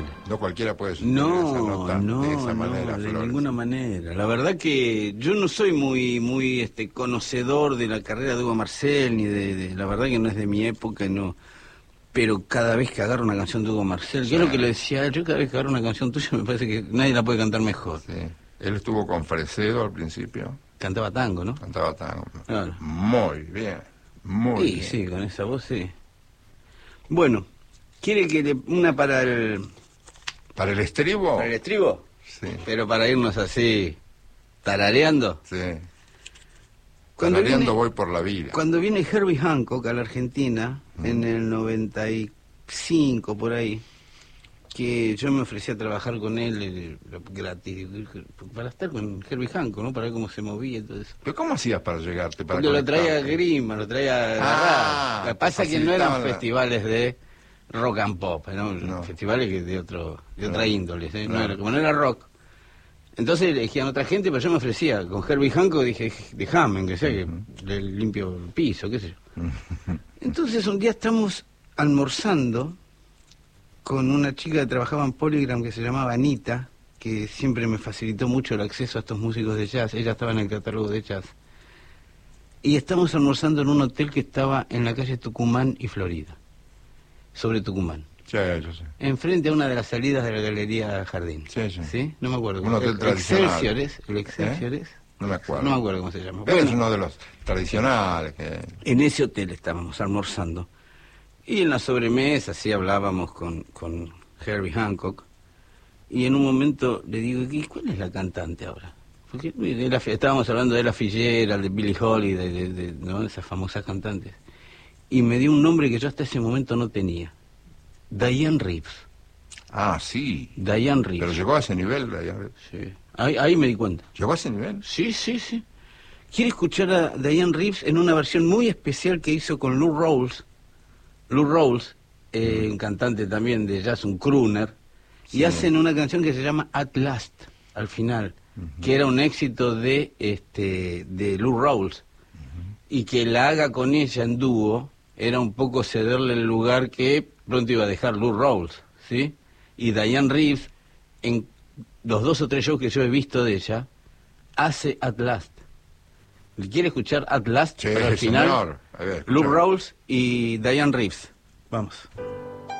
ponele. No cualquiera puede sostener esa nota de esa manera, de Flores. ninguna manera. La verdad que yo no soy muy conocedor de la carrera de Hugo Marcel, ni la verdad que no es de mi época, no. Pero cada vez que agarro una canción de Hugo Marcel, que es lo que le decía, yo cada vez que agarro una canción tuya me parece que nadie la puede cantar mejor. Sí. Él estuvo con Fresedo al principio. Cantaba tango, ¿no? Cantaba tango. Claro. Muy bien, muy bien. Sí, con esa voz sí. Bueno, ¿quiere que una para el... ¿Para el estribo? ¿Para el estribo? Sí. Pero para irnos así, tarareando. Sí. Cuando Tarareando voy por la vida. Cuando viene Herbie Hancock a la Argentina, en el 95, por ahí, que yo me ofrecí a trabajar con él gratis, para estar con Herbie Hancock, ¿no? Para ver cómo se movía y todo eso. ¿Pero cómo hacías para llegarte? Para Porque lo traía conectarte? Grima, lo traía agarrado. Lo que pasa es que no eran facilitaban festivales de rock and pop, ¿no? No. Festivales que de otra índole, ¿sí? No Claro. era, como no era rock. Entonces elegían otra gente, pero yo me ofrecía. Con Herbie Hancock dije, déjame, que sea que le limpio el piso, qué sé yo. Entonces un día estamos almorzando con una chica que trabajaba en Polygram que se llamaba Anita, que siempre me facilitó mucho el acceso a estos músicos de jazz. Ella estaba en el catálogo de jazz. Y estamos almorzando en un hotel que estaba en la calle Tucumán y Florida, sobre Tucumán. Sí, yo sé. Enfrente a una de las salidas de la Galería Jardín. Sí. No me acuerdo. Un hotel tradicional. El Excelsior. No me acuerdo. No me acuerdo cómo se llama. Pero Bueno, es uno de los tradicionales. en ese hotel estábamos almorzando. Y en la sobremesa sí hablábamos con Herbie Hancock. Y en un momento le digo, ¿y cuál es la cantante ahora? Porque estábamos hablando de Ella Fitzgerald, de Billie Holiday, ¿no? De esas famosas cantantes. Y me dio un nombre que yo hasta ese momento no tenía. Diane Reeves. Ah, sí. Diane Reeves. Pero llegó a ese nivel. Diane. Sí. Ahí me di cuenta. ¿Llegó a ese nivel? Sí. Quiere escuchar a Diane Reeves en una versión muy especial que hizo con Lou Rawls. Lou Rawls, un cantante también de jazz, un crooner. Sí. Y hacen una canción que se llama At Last, al final, que era un éxito de Lou Rawls. Y que la haga con ella en dúo era un poco cederle el lugar que pronto iba a dejar Lou Rawls, ¿sí? Y Diane Reeves, en los 2 o 3 shows que yo he visto de ella, hace At Last. ¿Quiere escuchar At Last? Sí, Pero al final, señor. A ver, Lou escuchame. Rawls y Diane Reeves. Vamos.